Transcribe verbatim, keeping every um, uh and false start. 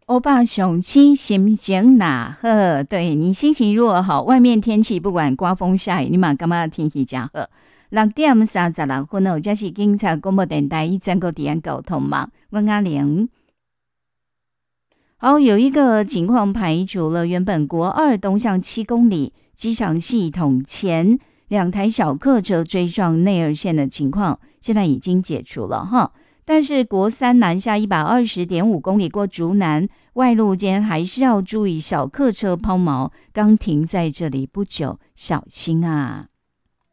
欧巴雄亲心情哪好？对你心情如果好，外面天气不管刮风下雨，你嘛感觉天气真好。六点三十六分哦，这是警察广播电台一整个点沟通嘛，我阿玲。好，有一个情况排除了原本国二东向七公里机场系统前两台小客车追撞内二线的情况，现在已经解除了哈。但是国三南下一百二十点五公里过竹南外路间，还是要注意小客车抛锚，刚停在这里不久，小心啊！